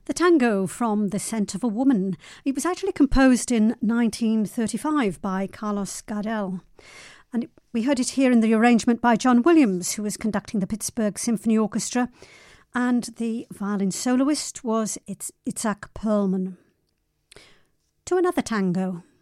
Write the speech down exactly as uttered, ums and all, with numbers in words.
The tango from The Scent of a Woman. It was actually composed in nineteen thirty-five by Carlos Gardel. And it, we heard it here in the arrangement by John Williams, who was conducting the Pittsburgh Symphony Orchestra. And the violin soloist was Itzhak Perlman. To another tango.